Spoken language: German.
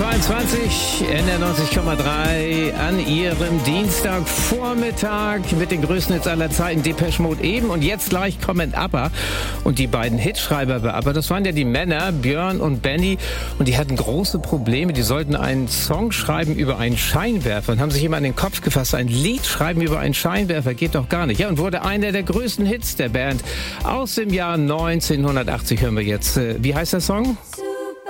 22, NDR 90,3 an Ihrem Dienstagvormittag mit den größten Hits aller Zeiten. Depeche Mode eben und jetzt gleich kommen ABBA. Und die beiden Hitschreiber bei ABBA, das waren ja die Männer, Björn und Benny. Und die hatten große Probleme. Die sollten einen Song schreiben über einen Scheinwerfer und haben sich immer an den Kopf gefasst. Ein Lied schreiben über einen Scheinwerfer geht doch gar nicht. Ja, und wurde einer der größten Hits der Band aus dem Jahr 1980. Hören wir jetzt. Wie heißt der Song?